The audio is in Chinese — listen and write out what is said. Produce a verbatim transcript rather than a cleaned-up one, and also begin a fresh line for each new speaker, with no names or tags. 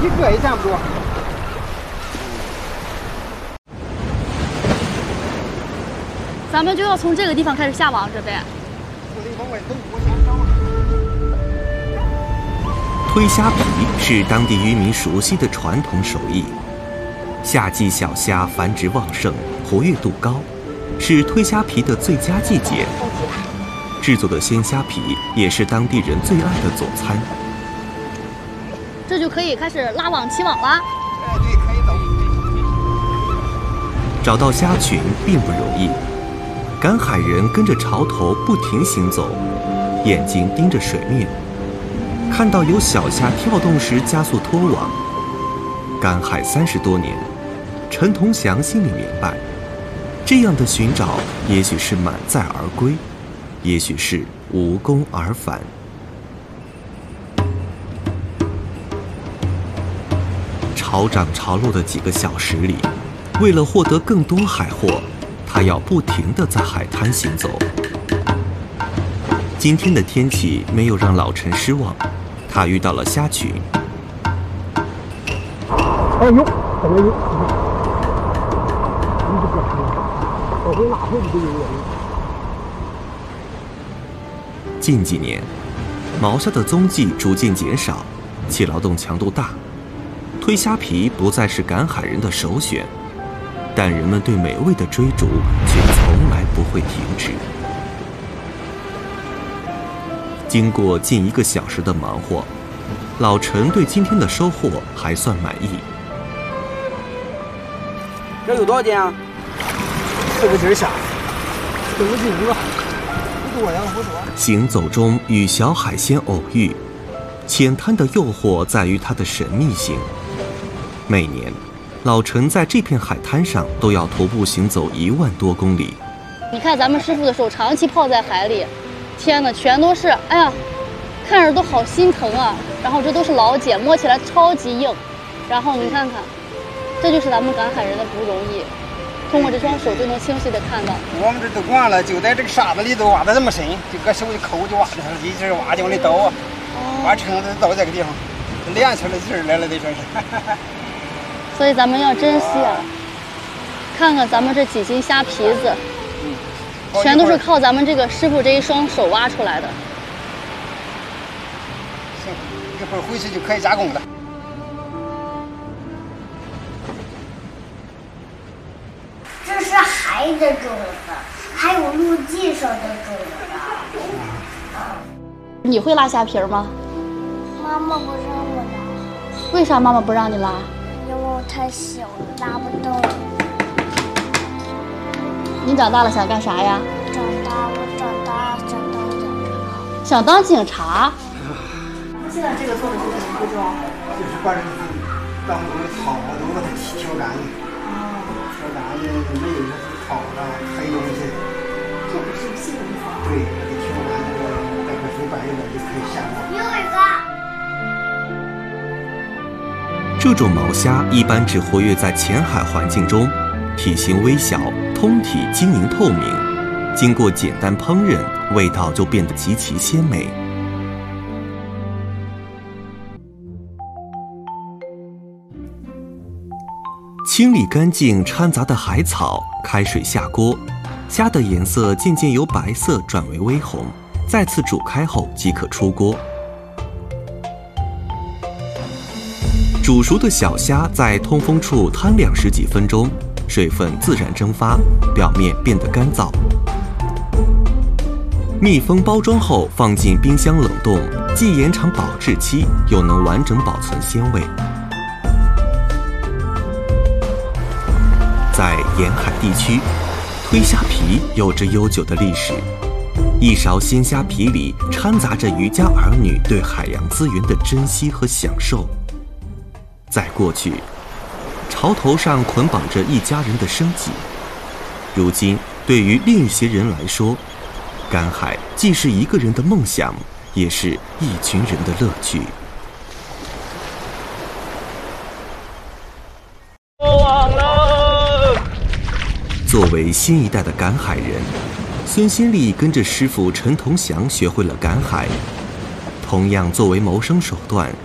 一个也占不住。
咱们就要从这个地方开始下网，这呗。
推虾皮是当地渔民熟悉的传统手艺。夏季小虾繁殖旺盛，活跃度高，是推虾皮的最佳季节。制作的鲜虾皮也是当地人最爱的佐餐。
这就可以开始拉网起网啦。
哎，对，可以走。
找到虾群并不容易，赶海人跟着潮头不停行走，眼睛盯着水面，看到有小虾跳动时加速拖网。赶海三十多年，陈同祥心里明白，这样的寻找也许是满载而归，也许是无功而返。潮涨潮落的几个小时里，为了获得更多海货，他要不停地在海滩行走。今天的天气没有让老陈失望，他遇到了虾群。
哎呦，怎么有？你这个是，我会哪会都有人。
近几年，毛虾的踪迹逐渐减少，其劳动强度大，推虾皮不再是赶海人的首选，但人们对美味的追逐却从来不会停止。经过近一个小时的忙活，老陈对今天的收获还算满意。
这有多少斤啊？四个斤虾，四个斤五个，不多呀，不多。
行走中与小海鲜偶遇，浅滩的诱惑在于它的神秘性。每年，老陈在这片海滩上都要徒步行走一万多公里。
你看咱们师傅的手长期泡在海里，天哪，全都是，哎呀，看着都好心疼啊。然后这都是老茧，摸起来超级硬。然后你看看，这就是咱们赶海人的不容易，通过这双手就能清晰的看到。
我们这都惯了，就在这个沙子里头挖的这么深，就搁手一抠就挖的，一直挖就往里倒啊，挖撑的倒这个地方，练出来劲儿来了，得说是。
所以咱们要珍惜啊！看看咱们这几斤虾皮子，嗯，全都是靠咱们这个师傅这一双手挖出来的。
行，一会儿回去就可以加工了。
这是海的种子，还有陆地上的种子。
你会拉虾皮吗？
妈妈不让我拉。
为啥妈妈不让你拉？
因为我太小了，拉不动。
你长大了想干啥呀？
长大，我长大想当警察。
想当警察？
现在这个做的是什么步骤？
就是把这个当中的草啊都把它挑干净。挑干净，没有那些草啊、黑东西。
这不是细工作。
对，把它挑干净了，待会水拌一了就可以下锅。
有一个。
这种毛虾一般只活跃在浅海环境中，体型微小，通体晶莹透明，经过简单烹饪，味道就变得极其鲜美。清理干净掺杂的海草，开水下锅，虾的颜色渐渐由白色转为微红，再次煮开后即可出锅。煮熟的小虾在通风处摊晾十几分钟，水分自然蒸发，表面变得干燥。密封包装后放进冰箱冷冻，既延长保质期，又能完整保存鲜味。在沿海地区，推虾皮有着悠久的历史。一勺鲜虾皮里掺杂着渔家儿女对海洋资源的珍惜和享受。在过去，潮头上捆绑着一家人的生计，如今对于另一些人来说，赶海既是一个人的梦想，也是一群人的乐趣。作为新一代的赶海人，孙新丽跟着师傅陈同祥学会了赶海。同样作为谋生手段，